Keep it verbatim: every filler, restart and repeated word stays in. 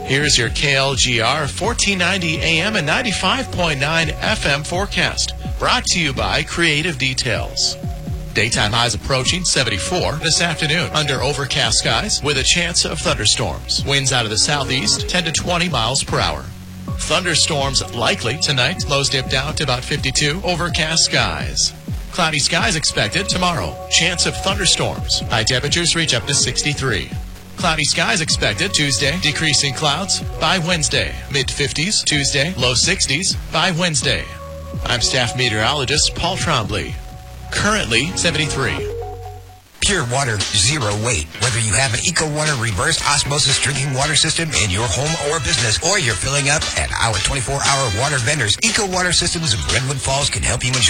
Here's your K L G R fourteen ninety A M and ninety-five point nine F M forecast. Brought to you by Creative Details. Daytime highs approaching seventy-four this afternoon under overcast skies with a chance of thunderstorms. Winds out of the southeast ten to twenty miles per hour. Thunderstorms likely tonight. Lows dip down to about fifty-two. Overcast skies. Cloudy skies expected tomorrow. Chance of thunderstorms. High temperatures reach up to sixty-three. Cloudy skies expected Tuesday. Decreasing clouds by Wednesday. mid fifties Tuesday. Low sixties by Wednesday. I'm staff meteorologist Paul Trombley. Currently seventy-three. Pure water, zero weight. Whether you have an EcoWater reverse osmosis drinking water system in your home or business, or you're filling up at our twenty-four hour water vendors, EcoWater Systems of Redwood Falls can help you enjoy